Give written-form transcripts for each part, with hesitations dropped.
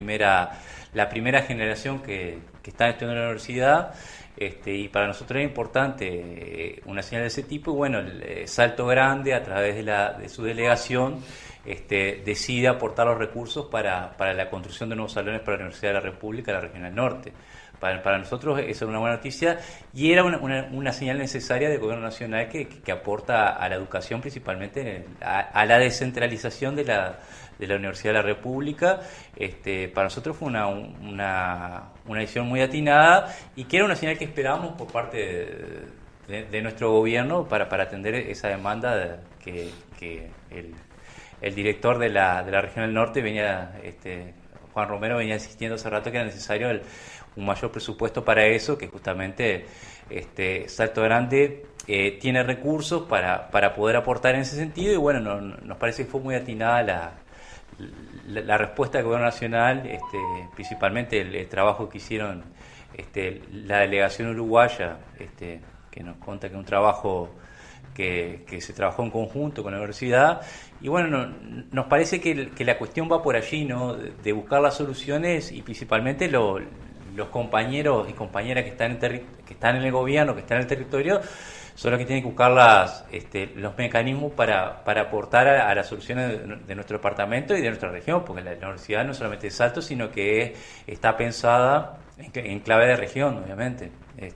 la primera generación que está estudiando en la universidad. Y para nosotros es importante una señal de ese tipo. Y bueno, el Salto Grande, a través de su delegación, decide aportar los recursos para la construcción de nuevos salones para la Universidad de la República, la Regional Norte. Para nosotros eso es una buena noticia y era una señal necesaria del gobierno nacional que aporta a la educación, principalmente a la descentralización de la Universidad de la República. Para nosotros fue una decisión muy atinada y que era una señal que esperábamos por parte de nuestro gobierno para atender esa demanda que el director de la Regional Norte Juan Romero venía insistiendo hace rato que era necesario un mayor presupuesto para eso, que justamente Salto Grande tiene recursos para poder aportar en ese sentido. Y bueno, nos parece que fue muy atinada la respuesta del gobierno nacional, principalmente el trabajo que hicieron la delegación uruguaya, que nos cuenta que es un trabajo que se trabajó en conjunto con la universidad. Y bueno, nos parece que la cuestión va por allí, ¿no? De buscar las soluciones y principalmente los compañeros y compañeras que están en el gobierno, que están en el territorio, son los que tienen que buscar los mecanismos para aportar a las soluciones de nuestro departamento y de nuestra región, porque la universidad no solamente es Salto, sino que está pensada en clave de región, obviamente.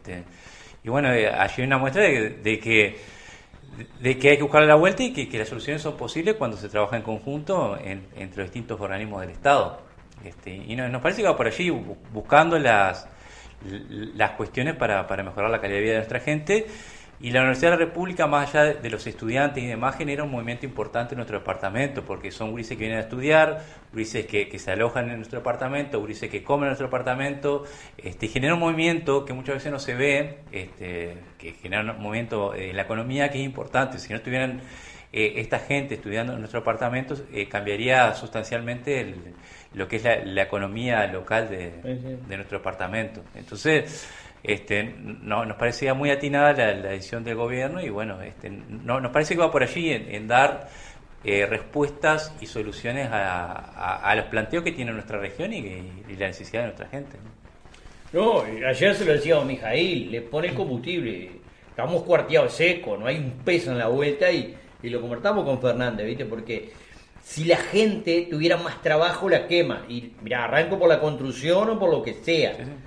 Y bueno, allí hay una muestra de que hay que buscarle la vuelta y que las soluciones son posibles cuando se trabaja en conjunto entre los distintos organismos del Estado. Y nos parece que va por allí, buscando las cuestiones para mejorar la calidad de vida de nuestra gente. Y la Universidad de la República, más allá de los estudiantes y demás, genera un movimiento importante en nuestro departamento, porque son gurises que vienen a estudiar, gurises que se alojan en nuestro departamento, gurises que comen en nuestro departamento. Genera un movimiento que muchas veces no se ve, que genera un movimiento en la economía que es importante. Si no estuvieran esta gente estudiando en nuestro departamento, cambiaría sustancialmente lo que es la economía local de nuestro departamento. Entonces, nos parecía muy atinada la decisión del gobierno y bueno, nos parece que va por allí en dar respuestas y soluciones a los planteos que tiene nuestra región y la necesidad de nuestra gente, ¿no? Ayer se lo decía a Mijail, le pone combustible, estamos cuarteados seco, no hay un peso en la vuelta y lo convertamos con Fernández, ¿viste? Porque si la gente tuviera más trabajo la quema, y mirá, arranco por la construcción o por lo que sea. Sí.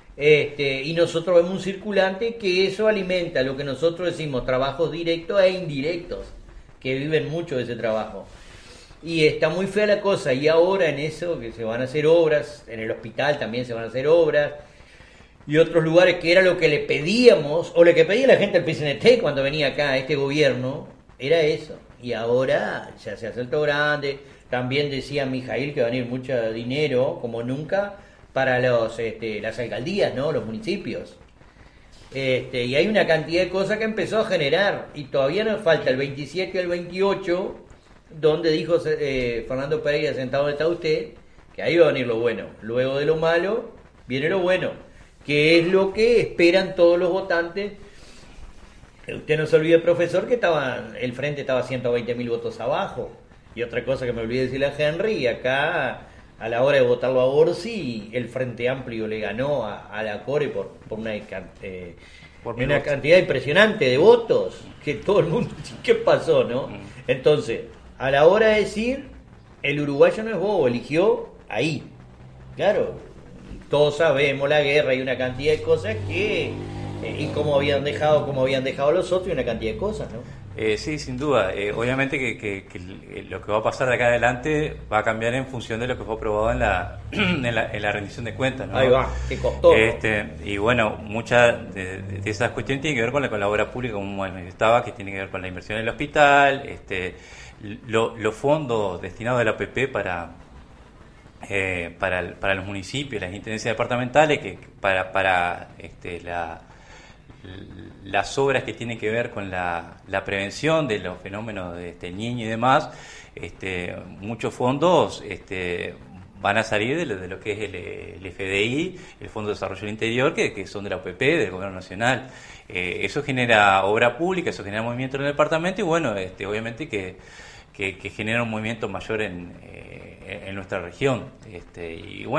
Y nosotros vemos un circulante que eso alimenta lo que nosotros decimos trabajos directos e indirectos, que viven mucho de ese trabajo. Y está muy fea la cosa, y ahora en eso que se van a hacer obras, en el hospital también se van a hacer obras, y otros lugares que era lo que le pedíamos, o lo que pedía la gente al PCNT cuando venía acá este gobierno, era eso. Y ahora ya se hace Salto Grande, también decía Mijail que va a venir mucho dinero, como nunca, para las alcaldías, ¿no? Los municipios. Y hay una cantidad de cosas que empezó a generar y todavía nos falta el 27 y el 28, donde dijo Fernando Pereira, sentado donde está usted, que ahí va a venir lo bueno. Luego de lo malo viene lo bueno, que es lo que esperan todos los votantes. Usted no se olvide, profesor, que el Frente estaba 120.000 votos abajo. Y otra cosa que me olvidé decirle a Henry, y acá a la hora de votarlo a Orsi, el Frente Amplio le ganó a la Core por una cantidad impresionante de votos, que todo el mundo, ¿qué pasó, no? Entonces, a la hora de decir, el uruguayo no es bobo, eligió ahí. Claro, todos sabemos la guerra y una cantidad de cosas que... y cómo habían dejado los otros y una cantidad de cosas, ¿no? Sí, sin duda. Obviamente que lo que va a pasar de acá adelante va a cambiar en función de lo que fue aprobado en la rendición de cuentas, ¿no? Ahí va, que costó, ¿no? Y bueno, muchas de esas cuestiones tienen que ver con la obra pública, como estaba, que tiene que ver con la inversión en el hospital, los fondos destinados de la APP para los municipios, las intendencias departamentales, que para las obras que tienen que ver con la prevención de los fenómenos de niño y demás, muchos fondos van a salir de lo que es el FDI, el Fondo de Desarrollo del Interior, que son de la OPP, del Gobierno Nacional. Eso genera obra pública, eso genera movimiento en el departamento y bueno, obviamente que que genera un movimiento mayor en nuestra región. Y bueno,